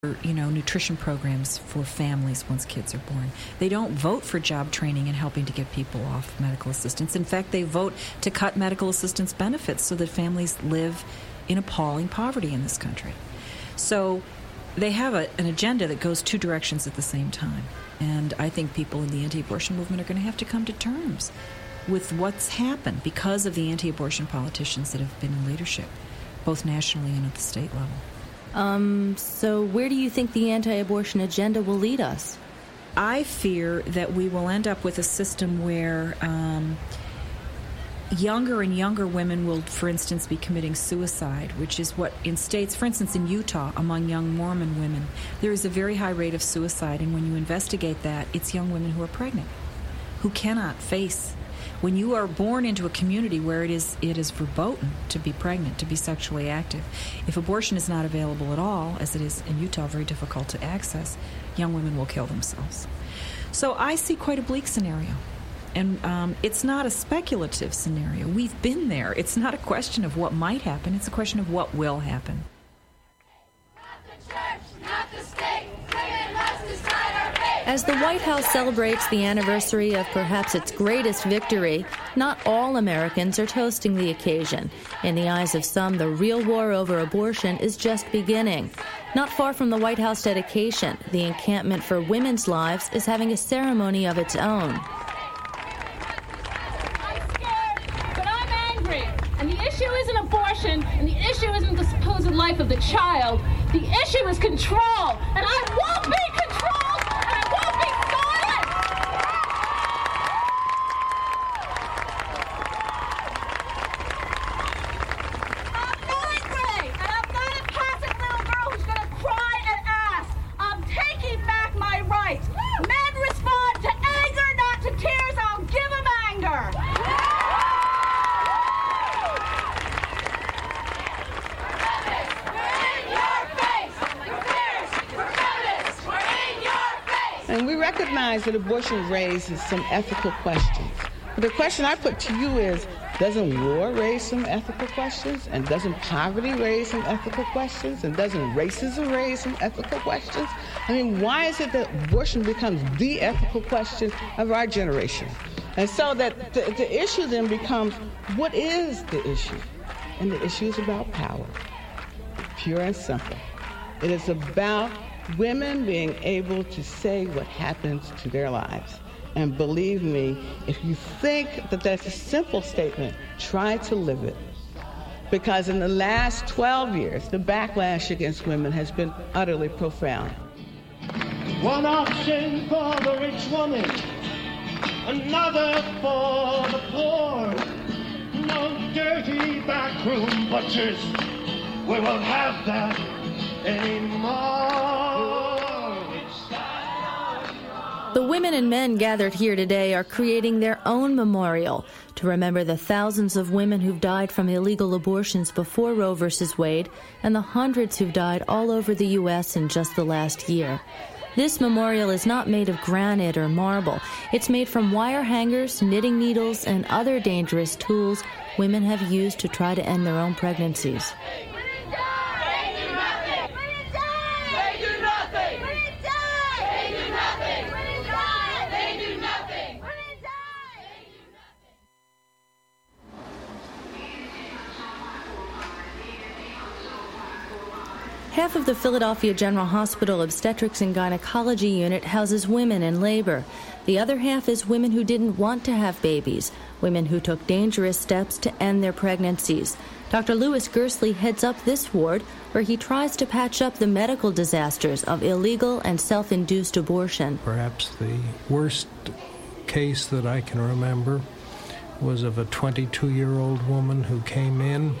nutrition programs for families once kids are born. They don't vote for job training and helping to get people off medical assistance. In fact, they vote to cut medical assistance benefits so that families live in appalling poverty in this country. So they have an agenda that goes two directions at the same time. And I think people in the anti-abortion movement are going to have to come to terms with what's happened because of the anti-abortion politicians that have been in leadership, both nationally and at the state level. So where do you think the anti-abortion agenda will lead us? I fear that we will end up with a system where younger and younger women will, for instance, be committing suicide, which is what in states, for instance, in Utah, among young Mormon women, there is a very high rate of suicide. And when you investigate that, it's young women who are pregnant, who cannot face. When you are born into a community where it is verboten to be pregnant, to be sexually active, if abortion is not available at all, as it is in Utah, very difficult to access, young women will kill themselves. So I see quite a bleak scenario. And it's not a speculative scenario. We've been there. It's not a question of what might happen. It's a question of what will happen. As the White House celebrates the anniversary of perhaps its greatest victory, not all Americans are toasting the occasion. In the eyes of some, the real war over abortion is just beginning. Not far from the White House dedication, the Encampment for Women's Lives is having a ceremony of its own. I'm scared, but I'm angry. And the issue isn't abortion, and the issue isn't the supposed life of the child. The issue is control, and I won't be controlled! And we recognize that abortion raises some ethical questions. But the question I put to you is, doesn't war raise some ethical questions? And doesn't poverty raise some ethical questions? And doesn't racism raise some ethical questions? I mean, why is it that abortion becomes the ethical question of our generation? And so that the issue then becomes, what is the issue? And the issue is about power, pure and simple. It is about women being able to say what happens to their lives. And believe me, if you think that that's a simple statement, try to live it. Because in the last 12 years, the backlash against women has been utterly profound. One option for the rich woman, another for the poor. No dirty backroom butchers, we won't have that anymore. The women and men gathered here today are creating their own memorial to remember the thousands of women who've died from illegal abortions before Roe v. Wade and the hundreds who've died all over the U.S. in just the last year. This memorial is not made of granite or marble. It's made from wire hangers, knitting needles, and other dangerous tools women have used to try to end their own pregnancies. Half of the Philadelphia General Hospital Obstetrics and Gynecology Unit houses women in labor. The other half is women who didn't want to have babies, women who took dangerous steps to end their pregnancies. Dr. Louis Gersley heads up this ward, where he tries to patch up the medical disasters of illegal and self-induced abortion. Perhaps the worst case that I can remember was of a 22-year-old woman who came in.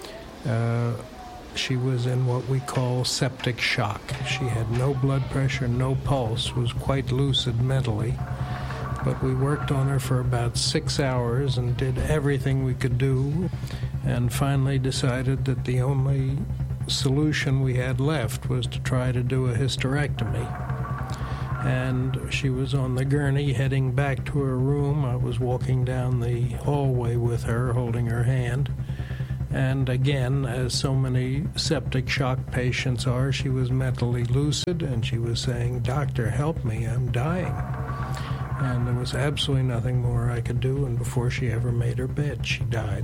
She was in what we call septic shock. She had no blood pressure, no pulse, was quite lucid mentally. But we worked on her for about 6 hours and did everything we could do, and finally decided that the only solution we had left was to try to do a hysterectomy. And she was on the gurney heading back to her room. I was walking down the hallway with her, holding her hand. And again, as so many septic shock patients are, she was mentally lucid, and she was saying, "Doctor, help me, I'm dying." And there was absolutely nothing more I could do, and before she ever made her bed, she died.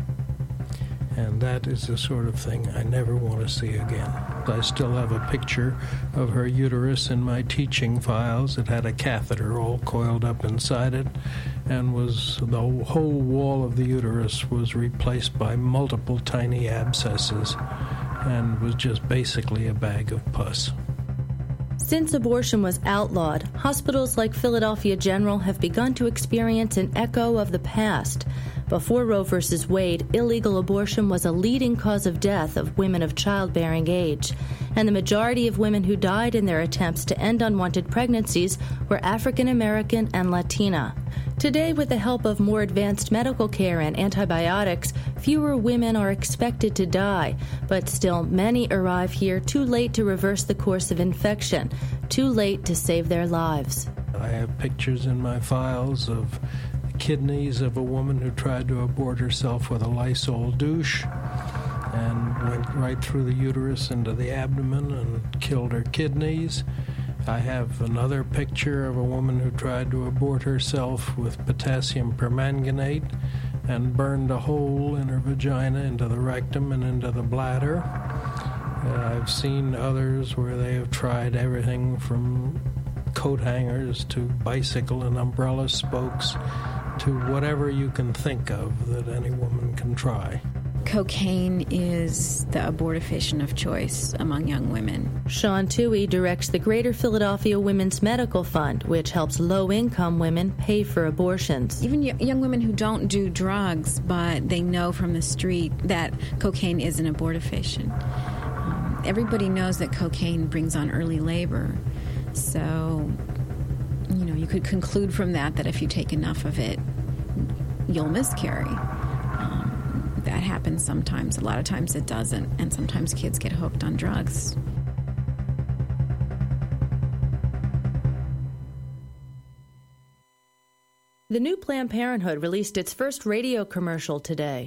And that is the sort of thing I never want to see again. I still have a picture of her uterus in my teaching files. It had a catheter all coiled up inside it, and the whole wall of the uterus was replaced by multiple tiny abscesses, and was just basically a bag of pus. Since abortion was outlawed, hospitals like Philadelphia General have begun to experience an echo of the past. Before Roe v. Wade, illegal abortion was a leading cause of death of women of childbearing age, and the majority of women who died in their attempts to end unwanted pregnancies were African American and Latina. Today, with the help of more advanced medical care and antibiotics, fewer women are expected to die, but still many arrive here too late to reverse the course of infection, too late to save their lives. I have pictures in my files of kidneys of a woman who tried to abort herself with a Lysol douche and went right through the uterus into the abdomen and killed her kidneys. I have another picture of a woman who tried to abort herself with potassium permanganate and burned a hole in her vagina into the rectum and into the bladder. I've seen others where they have tried everything from coat hangers to bicycle and umbrella spokes to whatever you can think of that any woman can try. Cocaine is the abortifacient of choice among young women. Sean Toohey directs the Greater Philadelphia Women's Medical Fund, which helps low-income women pay for abortions. Even young women who don't do drugs, but they know from the street that cocaine is an abortifacient. Everybody knows that cocaine brings on early labor. So, you could conclude from that if you take enough of it, you'll miscarry. That happens sometimes. A lot of times it doesn't. And sometimes kids get hooked on drugs. The new Planned Parenthood released its first radio commercial today.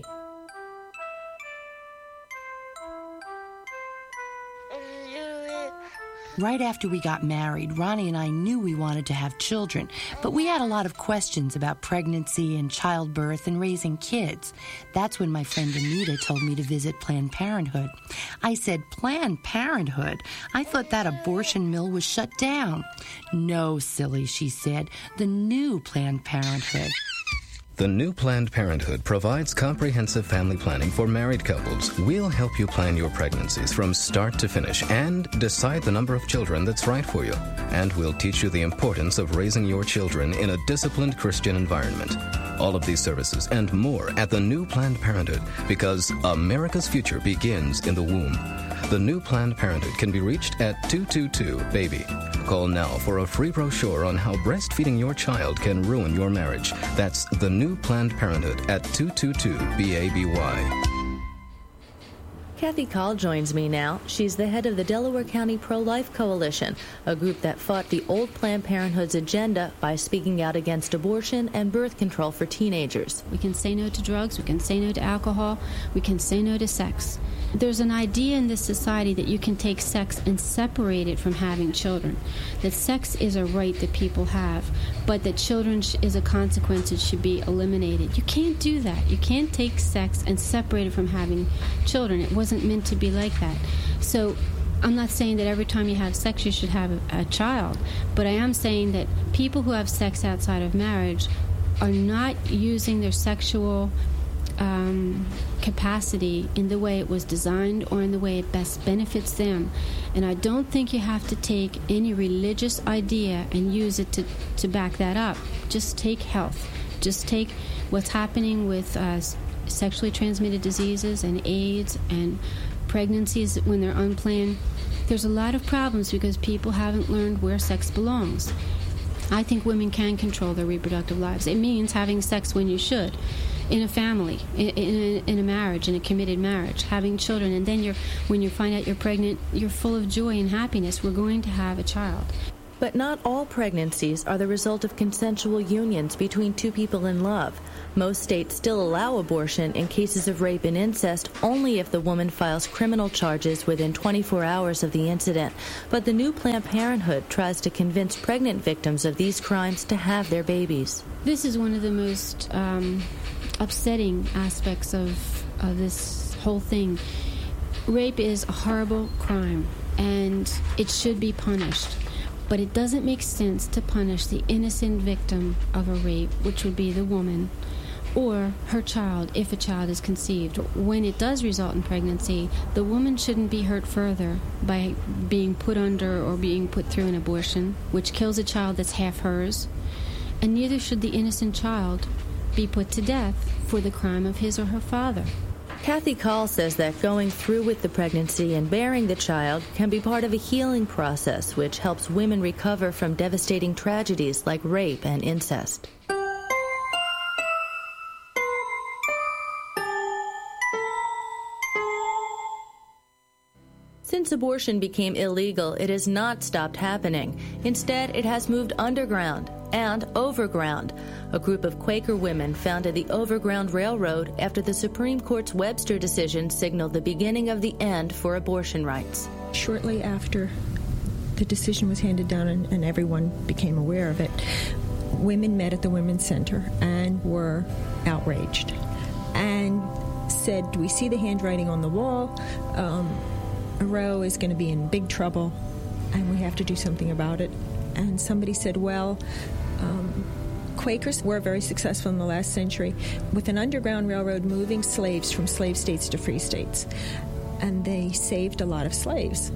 Right after we got married, Ronnie and I knew we wanted to have children, but we had a lot of questions about pregnancy and childbirth and raising kids. That's when my friend Anita told me to visit Planned Parenthood. I said, "Planned Parenthood? I thought that abortion mill was shut down." "No, silly," she said, "the new Planned Parenthood." The new Planned Parenthood provides comprehensive family planning for married couples. We'll help you plan your pregnancies from start to finish and decide the number of children that's right for you. And we'll teach you the importance of raising your children in a disciplined Christian environment. All of these services and more at the new Planned Parenthood, because America's future begins in the womb. The new Planned Parenthood can be reached at 222-BABY. Call now for a free brochure on how breastfeeding your child can ruin your marriage. That's the new Planned Parenthood at 222-BABY. Kathy Call joins me now. She's the head of the Delaware County Pro-Life Coalition, a group that fought the old Planned Parenthood's agenda by speaking out against abortion and birth control for teenagers. We can say no to drugs, we can say no to alcohol, we can say no to sex. There's an idea in this society that you can take sex and separate it from having children, that sex is a right that people have, but that children is a consequence that should be eliminated. You can't do that. You can't take sex and separate it from having children. It wasn't meant to be like that. So I'm not saying that every time you have sex you should have a child, but I am saying that people who have sex outside of marriage are not using their sexual capacity in the way it was designed or in the way it best benefits them. And I don't think you have to take any religious idea and use it to back that up. Just take health. Just take what's happening with sexually transmitted diseases and AIDS and pregnancies when they're unplanned. There's a lot of problems because people haven't learned where sex belongs. I think women can control their reproductive lives. It means having sex when you should, in a family, in a marriage, in a committed marriage, having children, and then when you find out you're pregnant, you're full of joy and happiness. We're going to have a child. But not all pregnancies are the result of consensual unions between two people in love. Most states still allow abortion in cases of rape and incest only if the woman files criminal charges within 24 hours of the incident. But the new Planned Parenthood tries to convince pregnant victims of these crimes to have their babies. This is one of the most upsetting aspects of this whole thing. Rape is a horrible crime, and it should be punished. But it doesn't make sense to punish the innocent victim of a rape, which would be the woman, or her child, if a child is conceived. When it does result in pregnancy, the woman shouldn't be hurt further by being put under or being put through an abortion, which kills a child that's half hers, and neither should the innocent child be put to death for the crime of his or her father. Kathy Call says that going through with the pregnancy and bearing the child can be part of a healing process which helps women recover from devastating tragedies like rape and incest. Since abortion became illegal, it has not stopped happening. Instead, it has moved underground and overground. A group of Quaker women founded the Overground Railroad after the Supreme Court's Webster decision signaled the beginning of the end for abortion rights. Shortly after the decision was handed down and everyone became aware of it, women met at the Women's Center and were outraged and said, "Do we see the handwriting on the wall? Roe is going to be in big trouble, and we have to do something about it." And somebody said, well, Quakers were very successful in the last century with an underground railroad moving slaves from slave states to free states. And they saved a lot of slaves.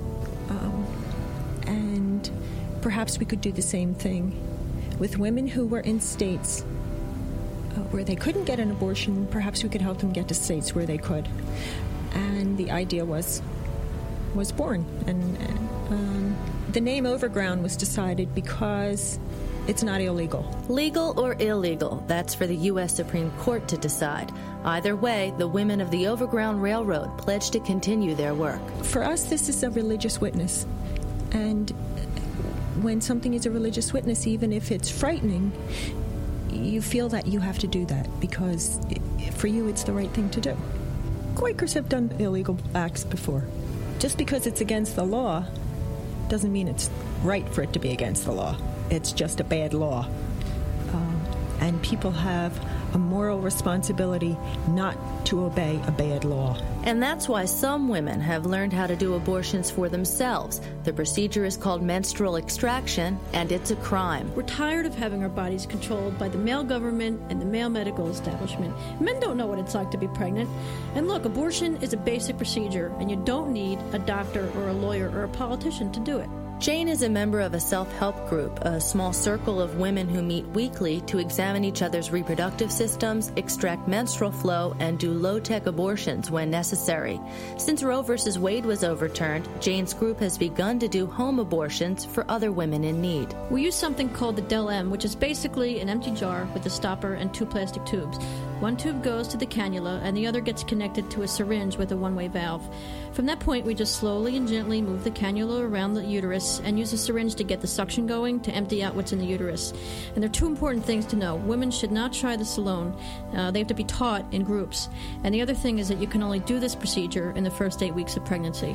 And perhaps we could do the same thing with women who were in states where they couldn't get an abortion. Perhaps we could help them get to states where they could. And the idea was born. And the name Overground was decided because it's not illegal. Legal or illegal, that's for the U.S. Supreme Court to decide. Either way, the women of the Overground Railroad pledged to continue their work. For us, this is a religious witness. And when something is a religious witness, even if it's frightening, you feel that you have to do that because for you it's the right thing to do. Quakers have done illegal acts before. Just because it's against the law doesn't mean it's right for it to be against the law. It's just a bad law. And people have a moral responsibility not to obey a bad law. And that's why some women have learned how to do abortions for themselves. The procedure is called menstrual extraction, and it's a crime. We're tired of having our bodies controlled by the male government and the male medical establishment. Men don't know what it's like to be pregnant. And look, abortion is a basic procedure, and you don't need a doctor or a lawyer or a politician to do it. Jane is a member of a self-help group, a small circle of women who meet weekly to examine each other's reproductive systems, extract menstrual flow, and do low-tech abortions when necessary. Since Roe v. Wade was overturned, Jane's group has begun to do home abortions for other women in need. We use something called the Del-M, which is basically an empty jar with a stopper and 2 plastic tubes. One tube goes to the cannula, and the other gets connected to a syringe with a one-way valve. From that point, we just slowly and gently move the cannula around the uterus and use a syringe to get the suction going to empty out what's in the uterus. And there are 2 important things to know. Women should not try this alone. They have to be taught in groups. And the other thing is that you can only do this procedure in the first 8 weeks of pregnancy.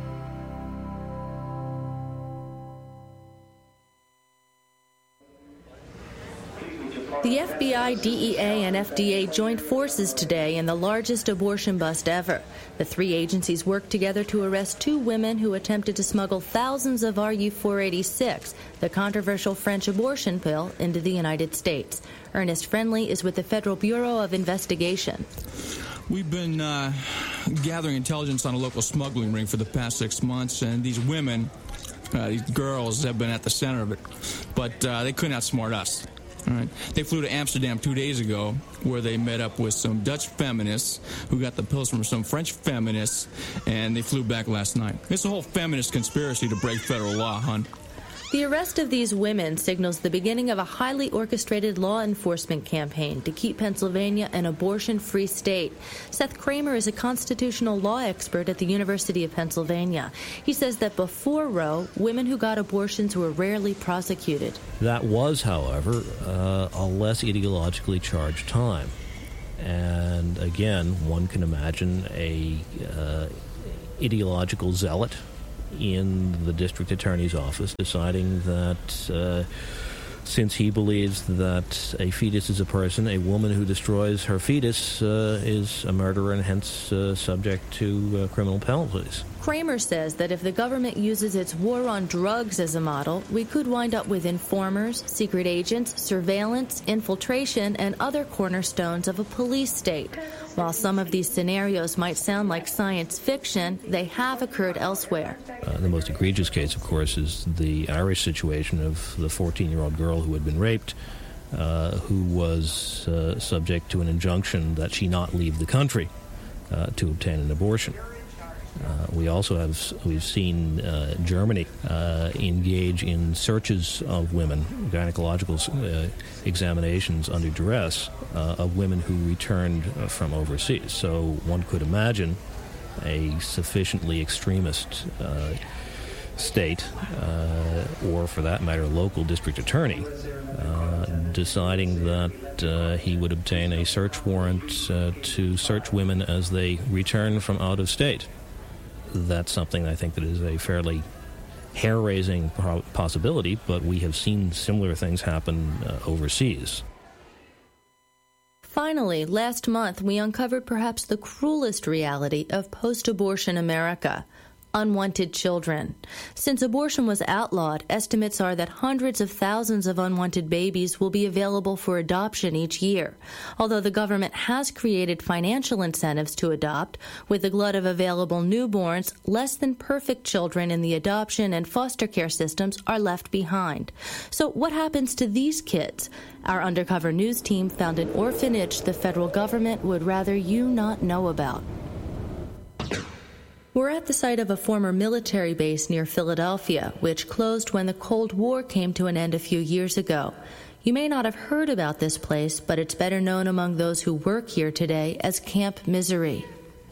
The FBI, DEA, and FDA joined forces today in the largest abortion bust ever. The 3 agencies worked together to arrest 2 women who attempted to smuggle thousands of RU-486, the controversial French abortion pill, into the United States. Ernest Friendly is with the Federal Bureau of Investigation. We've been gathering intelligence on a local smuggling ring for the past 6 months, and these women, these girls, have been at the center of it. But they couldn't outsmart us. All right. They flew to Amsterdam 2 days ago, where they met up with some Dutch feminists who got the pills from some French feminists, and they flew back last night. It's a whole feminist conspiracy to break federal law, hon. The arrest of these women signals the beginning of a highly orchestrated law enforcement campaign to keep Pennsylvania an abortion-free state. Seth Kramer is a constitutional law expert at the University of Pennsylvania. He says that before Roe, women who got abortions were rarely prosecuted. That was, however, a less ideologically charged time. And again, one can imagine a ideological zealot in the district attorney's office deciding that since he believes that a fetus is a person, a woman who destroys her fetus is a murderer and hence subject to criminal penalties. Kramer says that if the government uses its war on drugs as a model, we could wind up with informers, secret agents, surveillance, infiltration, and other cornerstones of a police state. While some of these scenarios might sound like science fiction, they have occurred elsewhere. The most egregious case, of course, is the Irish situation of the 14-year-old girl who had been raped, who was subject to an injunction that she not leave the country to obtain an abortion. We've seen Germany engage in searches of women, gynecological examinations under duress of women who returned from overseas. So one could imagine a sufficiently extremist state, or for that matter, local district attorney, deciding that he would obtain a search warrant to search women as they return from out of state. That's something I think that is a fairly hair-raising possibility, but we have seen similar things happen overseas. Finally, last month we uncovered perhaps the cruelest reality of post-abortion America: unwanted children. Since abortion was outlawed, estimates are that hundreds of thousands of unwanted babies will be available for adoption each year. Although the government has created financial incentives to adopt, with the glut of available newborns, less than perfect children in the adoption and foster care systems are left behind. So what happens to these kids? Our undercover news team found an orphanage the federal government would rather you not know about. We're at the site of a former military base near Philadelphia, which closed when the Cold War came to an end a few years ago. You may not have heard about this place, but it's better known among those who work here today as Camp Misery.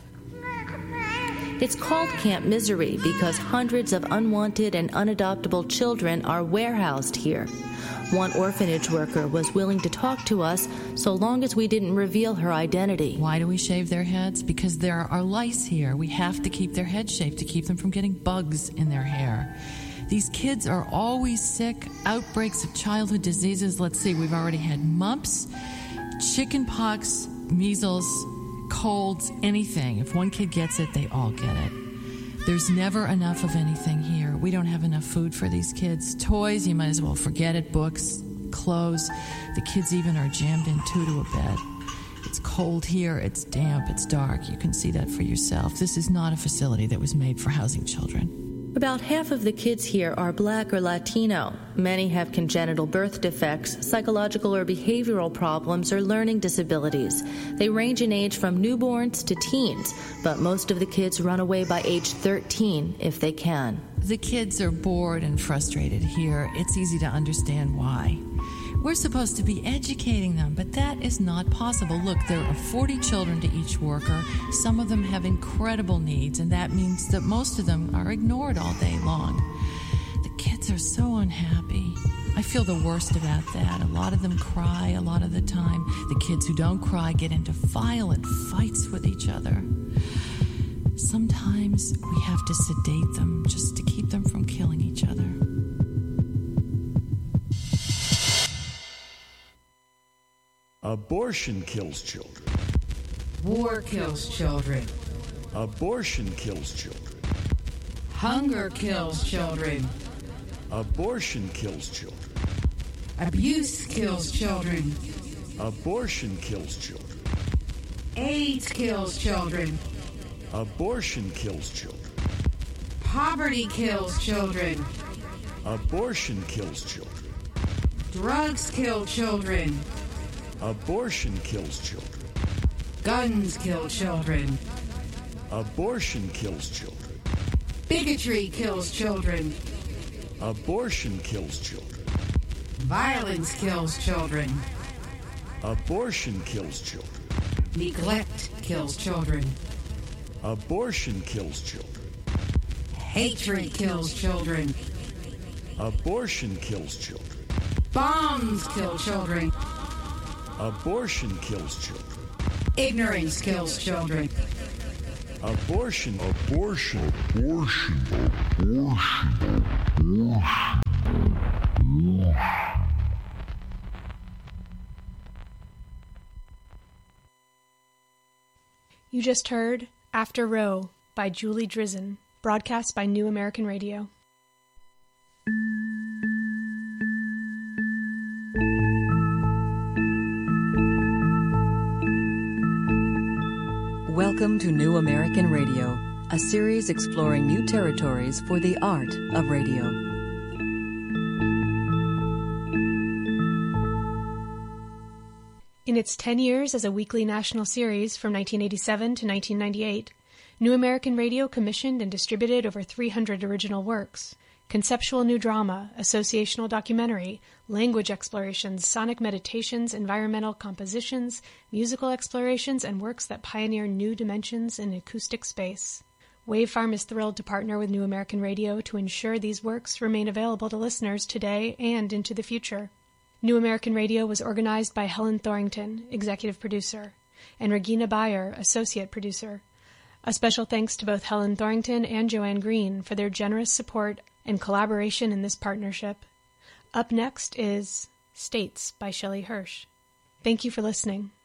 It's called Camp Misery because hundreds of unwanted and unadoptable children are warehoused here. One orphanage worker was willing to talk to us so long as we didn't reveal her identity. Why do we shave their heads? Because there are lice here. We have to keep their heads shaved to keep them from getting bugs in their hair. These kids are always sick. Outbreaks of childhood diseases. Let's see, we've already had mumps, chicken pox, measles, colds, anything. If one kid gets it, they all get it. There's never enough of anything here. We don't have enough food for these kids. Toys, you might as well forget it. Books, clothes. The kids even are jammed in two to a bed. It's cold here. It's damp. It's dark. You can see that for yourself. This is not a facility that was made for housing children. About half of the kids here are Black or Latino. Many have congenital birth defects, psychological or behavioral problems, or learning disabilities. They range in age from newborns to teens, but most of the kids run away by age 13 if they can. The kids are bored and frustrated here. It's easy to understand why. We're supposed to be educating them, but that is not possible. Look, there are 40 children to each worker. Some of them have incredible needs, and that means that most of them are ignored all day long. The kids are so unhappy. I feel the worst about that. A lot of them cry a lot of the time. The kids who don't cry get into violent fights with each other. Sometimes we have to sedate them just to keep them from killing each other. Abortion kills children. War kills children. Abortion kills children. Hunger kills children. Abortion kills children. Abuse kills children. Abortion kills children. AIDS kills children. Abortion kills children. Poverty kills children. Abortion kills children. Drugs kill children. Abortion kills children. Guns kill children. Abortion kills children. Bigotry kills children. Abortion kills children. Violence kills children. Abortion kills children. Neglect kills children. Abortion kills children. Hatred kills children. Abortion kills children. Bombs kill children. Abortion kills children. Ignorance kills children. Abortion. You just heard After Roe by Julie Drizin, broadcast by New American Radio. Welcome to New American Radio, a series exploring new territories for the art of radio. In its 10 years as a weekly national series from 1987 to 1998, New American Radio commissioned and distributed over 300 original works. Conceptual new drama, associational documentary, language explorations, sonic meditations, environmental compositions, musical explorations, and works that pioneer new dimensions in acoustic space. Wave Farm is thrilled to partner with New American Radio to ensure these works remain available to listeners today and into the future. New American Radio was organized by Helen Thorington, executive producer, and Regina Bayer, associate producer. A special thanks to both Helen Thorington and Joanne Green for their generous support and collaboration in this partnership. Up next is States by Shelley Hirsch. Thank you for listening.